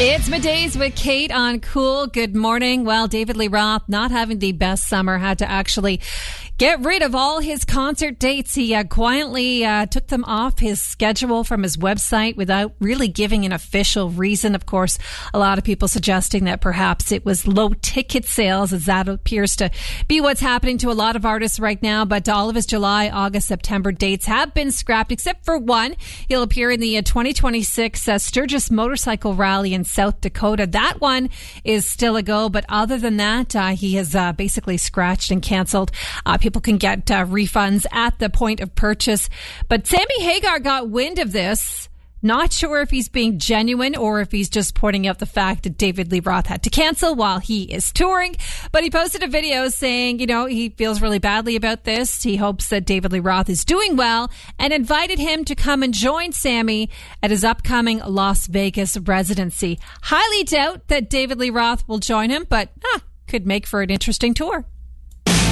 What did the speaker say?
It's Middays with Kate on Cool. Good morning. Well, David Lee Roth, not having the best summer, had to actually get rid of all his concert dates. He quietly took them off his schedule from his website without really giving an official reason. Of course, a lot of people suggesting that perhaps it was low ticket sales, as that appears to be what's happening to a lot of artists right now. But all of his July, August, September dates have been scrapped, except for one. He'll appear in the 2026 Sturgis Motorcycle Rally in South Dakota. That one is still a go, but other than that, he has basically scratched and canceled. People can get refunds at the point of purchase. But Sammy Hagar got wind of this. Not sure if he's being genuine or if he's just pointing out the fact that David Lee Roth had to cancel while he is touring. But he posted a video saying, he feels really badly about this. He hopes that David Lee Roth is doing well and invited him to come and join Sammy at his upcoming Las Vegas residency. Highly doubt that David Lee Roth will join him, but could make for an interesting tour.